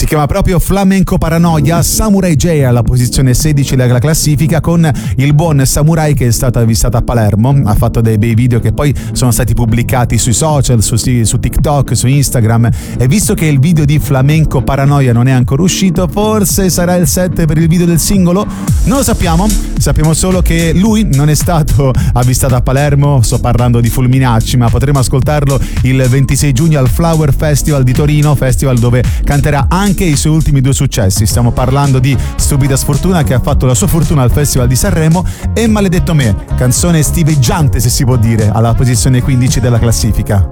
Si chiama proprio Flamenco Paranoia. Samurai J alla posizione 16 della classifica, con il buon Samurai che è stato avvistato a Palermo. Ha fatto dei bei video che poi sono stati pubblicati sui social, su TikTok, su Instagram, e visto che il video di Flamenco Paranoia non è ancora uscito, forse sarà il 7 per il video del singolo? Non lo sappiamo solo che lui non è stato avvistato a Palermo. Sto parlando di Fulminacci, ma potremo ascoltarlo il 26 giugno al Flower Festival di Torino, festival dove canterà anche i suoi ultimi 2 successi. Stiamo parlando di Stupida Sfortuna, che ha fatto la sua fortuna al Festival di Sanremo, e Maledetto Me, canzone stiveggiante se si può dire, alla posizione 15 della classifica.